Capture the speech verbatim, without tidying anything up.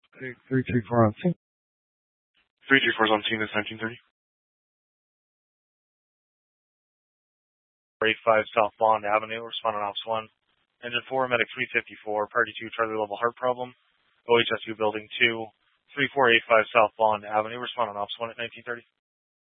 Hey, three two four on scene. three two four is on scene, it's nineteen thirty. eight five South Bond Avenue, responding ops one. Engine four, medic three fifty-four, party two, Charlie level heart problem. O H S U building two, three four eight five South Bond Avenue, responding ops one at nineteen thirty.